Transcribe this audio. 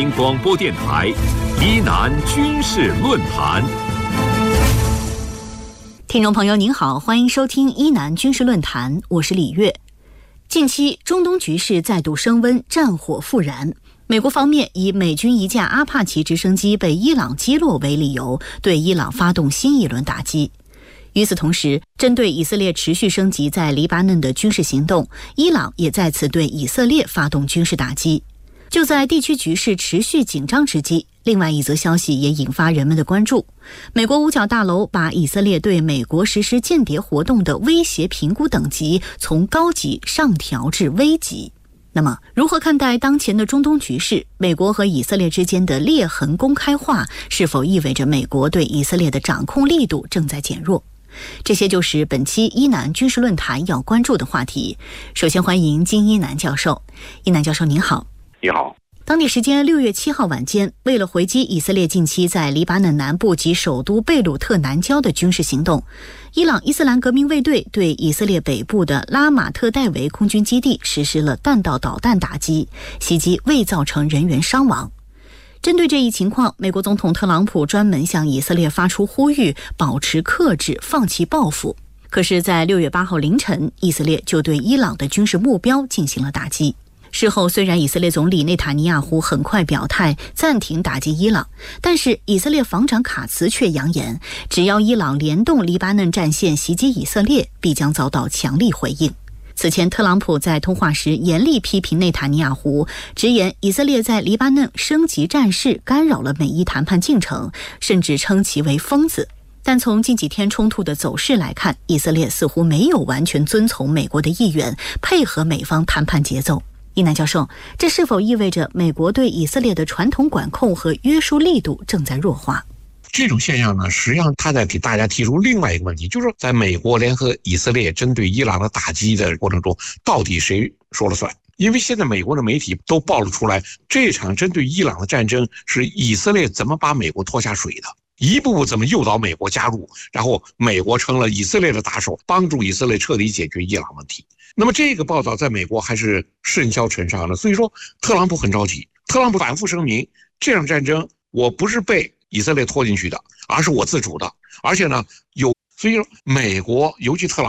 间广播电台疑难军事论坛。 听众朋友您好，欢迎收听伊南军事论坛，我是李月。近期中东局势再度升温，战火复燃。美国方面以美军一架阿帕奇直升机被伊朗击落为理由，对伊朗发动新一轮打击。与此同时，针对以色列持续升级在黎巴嫩的军事行动，伊朗也再次对以色列发动军事打击。就在地区局势持续紧张之际，另外一则消息也引发人们的关注。美国五角大楼把以色列对美国实施间谍活动的威胁评估等级从高级上调至危级。那么，如何看待当前的中东局势？美国和以色列之间的裂痕公开化，是否意味着美国对以色列的掌控力度正在减弱？这些就是本期伊南军事论坛要关注的话题。首先欢迎金一南教授。一南教授您好。 你好。 当地时间6月7号晚间，为了回击以色列近期在黎巴嫩南部及首都贝鲁特南郊的军事行动，伊朗伊斯兰革命卫队对以色列北部的拉马特戴维空军基地实施了弹道导弹打击，袭击未造成人员伤亡。针对这一情况，美国总统特朗普专门向以色列发出呼吁，保持克制，放弃报复。可是在6月8号凌晨，以色列就对伊朗的军事目标进行了打击。事后，虽然以色列总理内塔尼亚胡很快表态暂停打击伊朗，但是以色列防长卡茨却扬言，只要伊朗联动黎巴嫩战线袭击以色列，必将遭到强力回应。此前，特朗普在通话时严厉批评内塔尼亚胡，直言以色列在黎巴嫩升级战事，干扰了美伊谈判进程，甚至称其为疯子。但从近几天冲突的走势来看，以色列似乎没有完全遵从美国的意愿，配合美方谈判节奏。伊南教授，这是否意味着美国对以色列的传统管控和约束力度正在弱化？ 这种现象呢，实际上他在给大家提出另外一个问题，就是说在美国联合以色列针对伊朗的打击的过程中，到底谁说了算？因为现在美国的媒体都爆了出来，这场针对伊朗的战争是以色列怎么把美国拖下水的，一步步怎么诱导美国加入，然后美国成了以色列的打手，帮助以色列彻底解决伊朗问题。那么这个报道在美国还是甚嚣尘上的，所以说特朗普很着急。特朗普反复声明，这场战争我不是被以色列拖进去的，而是我自主的，而且呢所以说美国尤其特朗普